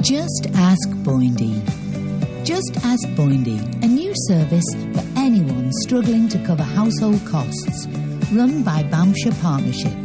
Just Ask Boindy. Just Ask Boindy, a new service for anyone struggling to cover household costs, run by Bamshire Partnership.